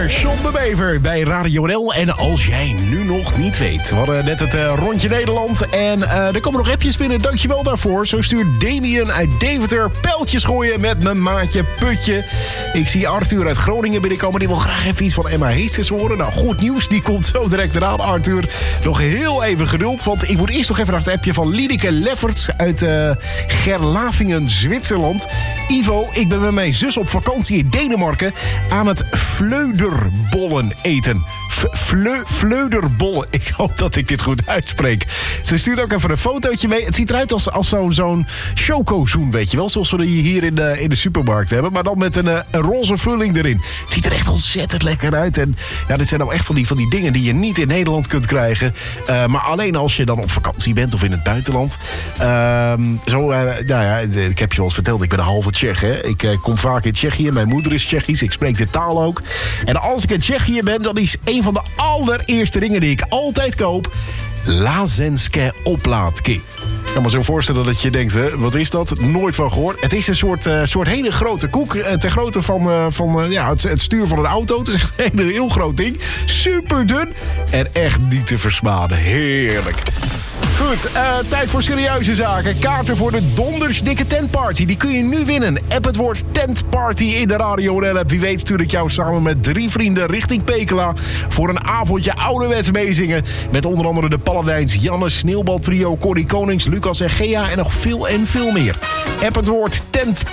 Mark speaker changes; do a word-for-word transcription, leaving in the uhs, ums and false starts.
Speaker 1: Bever, John de Bever bij Radio N L. En als jij nu nog niet weet, we hadden net het uh, rondje Nederland. En uh, er komen nog appjes binnen, dankjewel daarvoor. Zo stuurt Damien uit Deventer pijltjes gooien met mijn maatje Putje. Ik zie Arthur uit Groningen binnenkomen. Die wil graag even iets van Emma Heesters horen. Nou, goed nieuws, die komt zo direct eraan, Arthur. Nog heel even geduld, want ik moet eerst nog even naar het appje van Lideke Lefferts uit uh, Gerlavingen, Zwitserland. Ivo, ik ben met mijn zus op vakantie in Denemarken aan het vleuderbollen eten. Vleu, vleuderbollen. Ik hoop dat ik dit goed uitspreek. Ze stuurt ook even een fotootje mee. Het ziet eruit als, als zo'n zo'n chocozoen, weet je wel. Zoals we die hier in de, in de supermarkt hebben. Maar dan met een, een roze vulling erin. Het ziet er echt ontzettend lekker uit. En ja, dit zijn nou echt van die, van die dingen die je niet in Nederland kunt krijgen. Uh, maar alleen als je dan op vakantie bent of in het buitenland. Uh, zo, uh, nou ja, ik heb je wel eens verteld, ik ben een halve Tsjech. Hè? Ik uh, kom vaak in Tsjechië. Mijn moeder is Tsjechisch. Ik spreek de taal ook. En als ik in Tsjechië ben, dan is een van de allereerste dingen die ik altijd koop Lázeňské oplátky. Ik kan me zo voorstellen dat je denkt, hè, wat is dat? Nooit van gehoord. Het is een soort, uh, soort hele grote koek. Uh, ter grootte van, uh, van uh, ja, het, het stuur van een auto. Het is echt een heel, heel groot ding. Super dun. En echt niet te versmaden. Heerlijk. Goed, uh, tijd voor serieuze zaken. Kaarten voor de dondersdikke tentparty. Die kun je nu winnen. App het woord tentparty in de Radio N L-app. Wie weet stuur ik jou samen met drie vrienden richting Pekela voor een avondje ouderwets meezingen. Met onder andere de Paladijns, Janne, Sneeuwbaltrio, Corrie Konings, Lucas en Gea en nog veel en veel meer. App het woord tentparty